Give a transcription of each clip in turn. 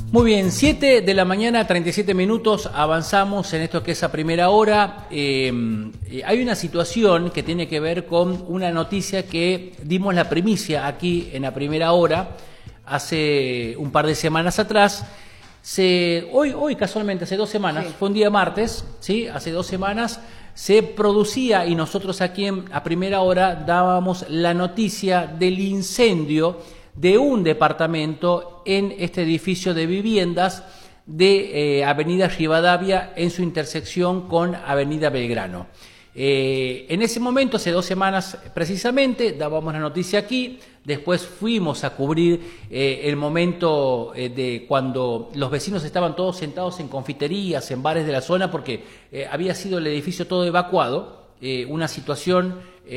Muy bien, 7 de la mañana, 37 minutos, avanzamos en esto que es a primera hora. Hay una situación que tiene que ver con una noticia que dimos la primicia aquí en la primera hora, hace un par de semanas atrás. Hoy casualmente, hace 2 semanas, sí. Fue un día martes, ¿sí? Hace 2 semanas se producía y nosotros aquí a primera hora dábamos la noticia del incendio de un departamento en este edificio de viviendas de Avenida Rivadavia en su intersección con Avenida Belgrano. En ese momento, hace 2 semanas precisamente, dábamos la noticia aquí, después fuimos a cubrir el momento de cuando los vecinos estaban todos sentados en confiterías, en bares de la zona, porque había sido el edificio todo evacuado, una situación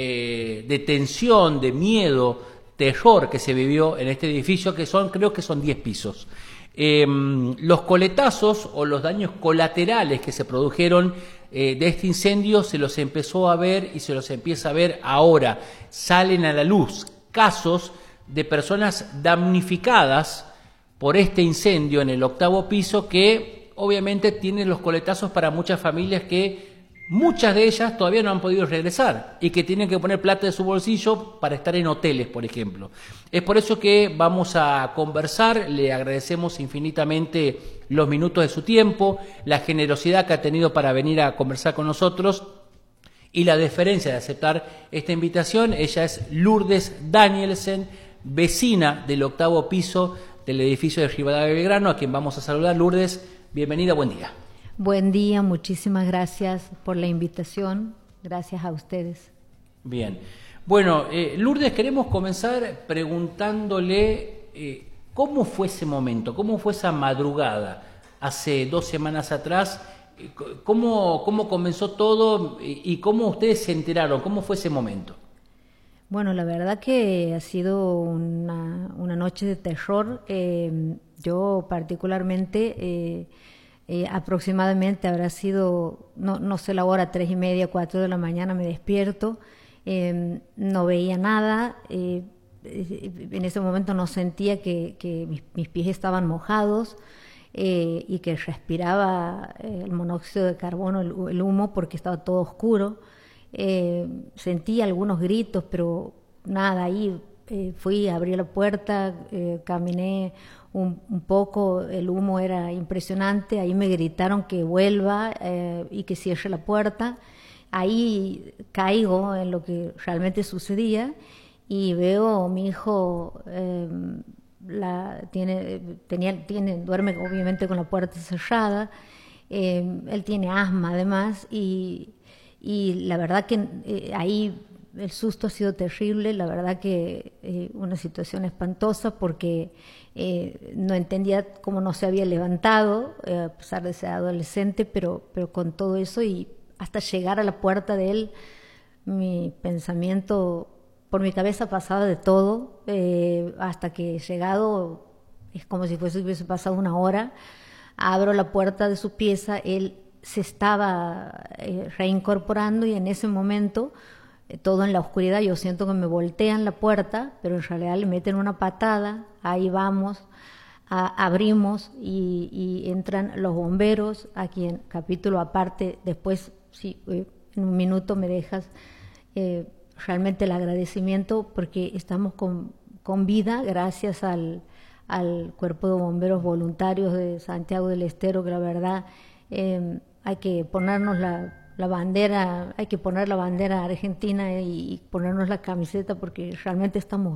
de tensión, de miedo, terror que se vivió en este edificio, que creo que son 10 pisos. Los coletazos o los daños colaterales que se produjeron de este incendio se los empezó a ver y se los empieza a ver ahora. Salen a la luz casos de personas damnificadas por este incendio en el 8º piso que obviamente tienen los coletazos para muchas familias que muchas de ellas todavía no han podido regresar y que tienen que poner plata de su bolsillo para estar en hoteles, por ejemplo. Es por eso que vamos a conversar, le agradecemos infinitamente los minutos de su tiempo, la generosidad que ha tenido para venir a conversar con nosotros y la deferencia de aceptar esta invitación. Ella es Lourdes Danielsen, vecina del 8º piso del edificio de Rivadavia Belgrano, a quien vamos a saludar. Lourdes, bienvenida, buen día. Buen día, muchísimas gracias por la invitación, gracias a ustedes. Bien, bueno, Lourdes, queremos comenzar preguntándole cómo fue ese momento, cómo fue esa madrugada hace 2 semanas atrás, cómo comenzó todo y cómo ustedes se enteraron, cómo fue ese momento. Bueno, la verdad que ha sido una noche de terror. Yo particularmente... aproximadamente habrá sido, no sé la hora, 3:30, 4 de la mañana me despierto, no veía nada, en ese momento no sentía que mis pies estaban mojados y que respiraba el monóxido de carbono, el humo, porque estaba todo oscuro. Sentí algunos gritos, pero nada, ahí fui, abrí la puerta, caminé un poco, el humo era impresionante, ahí me gritaron que vuelva y que cierre la puerta. Ahí caigo en lo que realmente sucedía y veo a mi hijo, duerme obviamente con la puerta cerrada, él tiene asma además y la verdad que ahí el susto ha sido terrible, la verdad que una situación espantosa porque no entendía cómo no se había levantado, a pesar de ser adolescente, pero con todo eso y hasta llegar a la puerta de él, mi pensamiento, por mi cabeza pasaba de todo, hasta que he llegado, es como si hubiese pasado 1 hora, abro la puerta de su pieza, él se estaba reincorporando y en ese momento... todo en la oscuridad, yo siento que me voltean la puerta, pero en realidad le meten una patada, ahí vamos, abrimos y entran los bomberos, aquí en capítulo aparte, después, si en un minuto me dejas, realmente el agradecimiento porque estamos con vida gracias al Cuerpo de Bomberos Voluntarios de Santiago del Estero, que la verdad hay que ponernos la bandera, hay que poner la bandera argentina y ponernos la camiseta porque realmente estamos